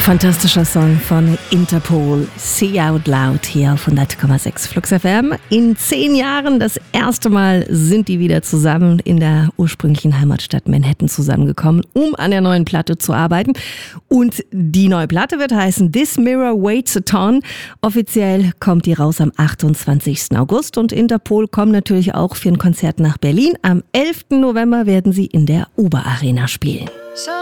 Fantastischer Song von Interpol, See Out Loud hier auf 100,6 Flux FM. In 10 Jahren das erste Mal sind die wieder zusammen in der ursprünglichen Heimatstadt Manhattan zusammengekommen, um an der neuen Platte zu arbeiten. Und die neue Platte wird heißen This Mirror Weighs a Ton. Offiziell kommt die raus am 28. August und Interpol kommen natürlich auch für ein Konzert nach Berlin. Am 11. November werden sie in der Uber Arena spielen.